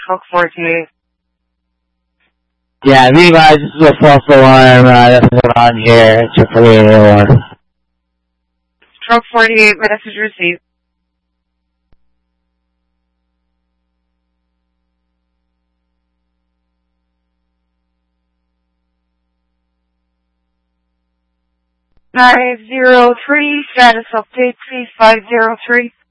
Truck 48. Yeah, Levi, this is a false alarm. That's going on here. It's 4881. Truck 48, message received. Nine 903, status update, please 503.